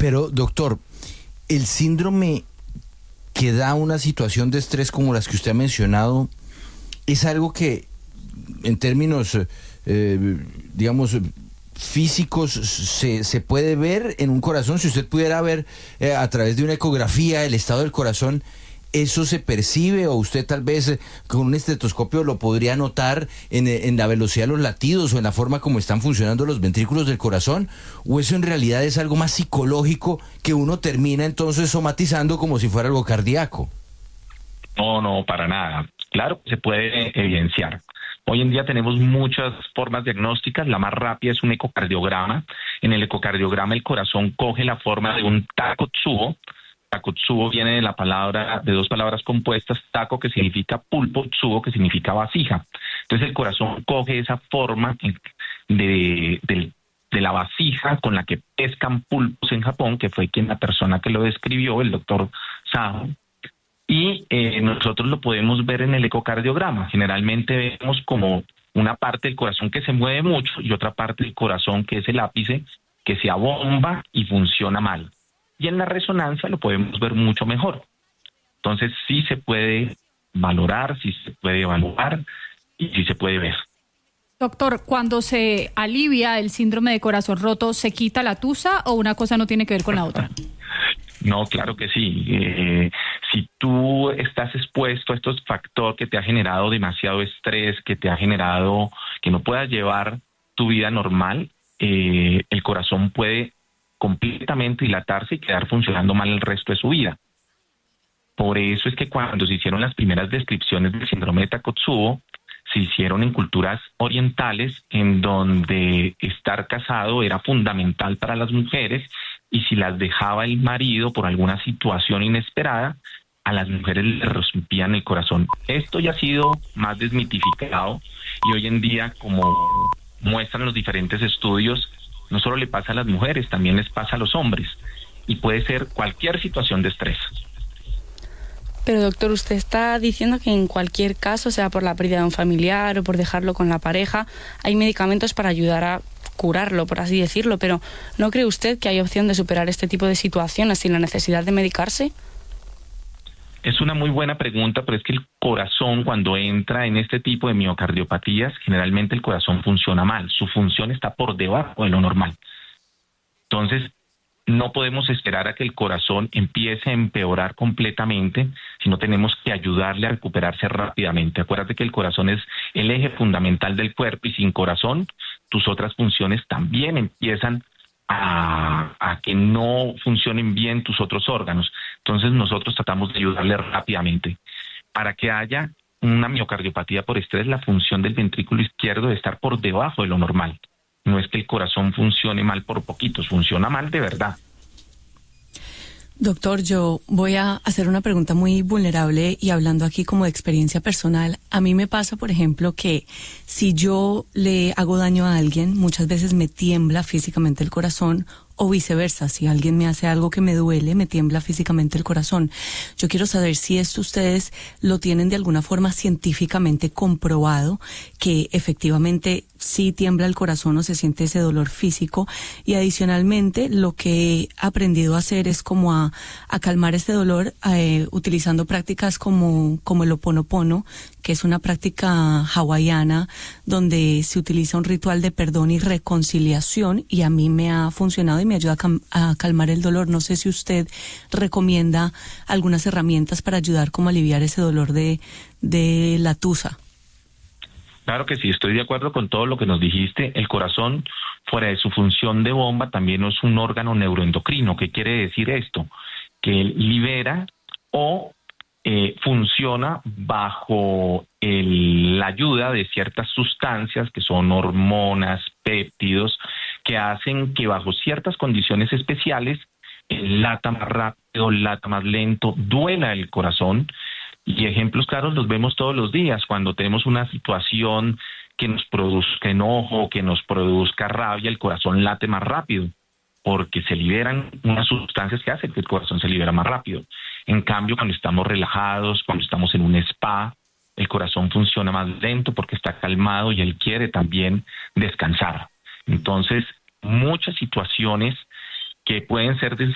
Pero, doctor, el síndrome que da una situación de estrés como las que usted ha mencionado, es algo que en términos, digamos, físicos se puede ver en un corazón. Si usted pudiera ver a través de una ecografía el estado del corazón, ¿eso se percibe? O usted tal vez con un estetoscopio lo podría notar en la velocidad de los latidos o en la forma como están funcionando los ventrículos del corazón, ¿o eso en realidad es algo más psicológico que uno termina entonces somatizando como si fuera algo cardíaco? No, para nada. Claro que se puede evidenciar. Hoy en día tenemos muchas formas diagnósticas. La más rápida es un ecocardiograma. En el ecocardiograma el corazón coge la forma de un takotsubo. Takotsubo viene de dos palabras compuestas, taco que significa pulpo, tsubo que significa vasija. Entonces el corazón coge esa forma de la vasija con la que pescan pulpos en Japón, que fue la persona que lo describió, el doctor Saho. Y nosotros lo podemos ver en el ecocardiograma. Generalmente vemos como una parte del corazón que se mueve mucho y otra parte del corazón, que es el ápice, que se abomba y funciona mal. Y en la resonancia lo podemos ver mucho mejor. Entonces sí se puede valorar, sí se puede evaluar y sí se puede ver. Doctor, cuando se alivia el síndrome de corazón roto, ¿se quita la tusa o una cosa no tiene que ver con la otra? No, claro que sí. Si tú estás expuesto a estos factores que te ha generado demasiado estrés, que te ha generado que no puedas llevar tu vida normal, el corazón puede completamente dilatarse y quedar funcionando mal el resto de su vida. Por eso es que cuando se hicieron las primeras descripciones del síndrome de Takotsubo, se hicieron en culturas orientales en donde estar casado era fundamental para las mujeres, y si las dejaba el marido por alguna situación inesperada, a las mujeres les rompían el corazón. Esto ya ha sido más desmitificado y hoy en día, como muestran los diferentes estudios, no solo le pasa a las mujeres, también les pasa a los hombres, y puede ser cualquier situación de estrés. Pero doctor, usted está diciendo que en cualquier caso, sea por la pérdida de un familiar o por dejarlo con la pareja, hay medicamentos para ayudar a curarlo, por así decirlo, pero ¿no cree usted que hay opción de superar este tipo de situaciones sin la necesidad de medicarse? Es una muy buena pregunta, pero es que el corazón, cuando entra en este tipo de miocardiopatías, generalmente el corazón funciona mal, su función está por debajo de lo normal. Entonces, no podemos esperar a que el corazón empiece a empeorar completamente, sino tenemos que ayudarle a recuperarse rápidamente. Acuérdate que el corazón es el eje fundamental del cuerpo, y sin corazón tus otras funciones también empiezan a que no funcionen bien tus otros órganos. Entonces nosotros tratamos de ayudarle rápidamente. Para que haya una miocardiopatía por estrés, la función del ventrículo izquierdo debe estar por debajo de lo normal. No es que el corazón funcione mal por poquitos, funciona mal de verdad. Doctor, yo voy a hacer una pregunta muy vulnerable y hablando aquí como de experiencia personal. A mí me pasa, por ejemplo, que si yo le hago daño a alguien, muchas veces me tiembla físicamente el corazón, o viceversa, si alguien me hace algo que me duele, me tiembla físicamente el corazón. Yo quiero saber si esto ustedes lo tienen de alguna forma científicamente comprobado, que efectivamente sí tiembla el corazón o se siente ese dolor físico, y adicionalmente lo que he aprendido a hacer es como a calmar este dolor utilizando prácticas como el Ho'oponopono, que es una práctica hawaiana donde se utiliza un ritual de perdón y reconciliación, y a mí me ha funcionado y me ayuda a calmar el dolor. No sé si usted recomienda algunas herramientas para ayudar como a aliviar ese dolor de la tusa. Claro que sí, estoy de acuerdo con todo lo que nos dijiste. El corazón, fuera de su función de bomba, también es un órgano neuroendocrino. ¿Qué quiere decir esto? Que libera o funciona bajo la ayuda de ciertas sustancias que son hormonas, péptidos, que hacen que bajo ciertas condiciones especiales lata más rápido, lata más lento, duela el corazón. Y ejemplos claros los vemos todos los días, cuando tenemos una situación que nos produzca enojo, que nos produzca rabia, el corazón late más rápido, porque se liberan unas sustancias que hacen que el corazón se libera más rápido. En cambio, cuando estamos relajados, cuando estamos en un spa, el corazón funciona más lento porque está calmado y él quiere también descansar. Entonces, muchas situaciones que pueden ser